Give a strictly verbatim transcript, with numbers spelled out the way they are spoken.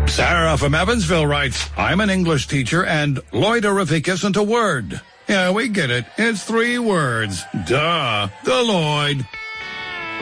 Sarah from Evansville writes, I'm an English teacher and Lloyderific isn't a word. Yeah, we get it. It's three words. Duh. The Lloyd.